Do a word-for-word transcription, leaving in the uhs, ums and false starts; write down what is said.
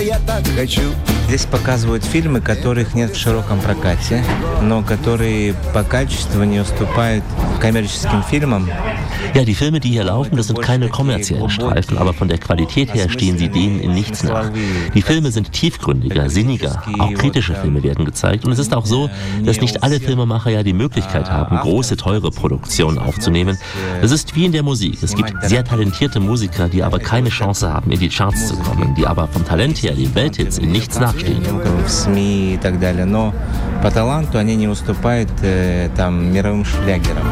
я так хочу. Здесь показывают фильмы, которых нет в широком прокате, но которые по качеству не уступают коммерческим фильмам. Ja, die Filme, die hier laufen, das sind keine kommerziellen Streifen, aber von der Qualität her stehen sie denen in nichts nach. Die Filme sind tiefgründiger, sinniger, auch kritische Filme werden gezeigt. Und es ist auch so, dass nicht alle Filmemacher ja die Möglichkeit haben, große, teure Produktionen aufzunehmen. Es ist wie in der Musik. Es gibt sehr talentierte Musiker, die aber keine Chance haben, in die Charts zu kommen, die aber vom Talent her den Welthits in nichts nachstehen. В СМИ и так далее, но по таланту они не уступают там мировым шлягерам.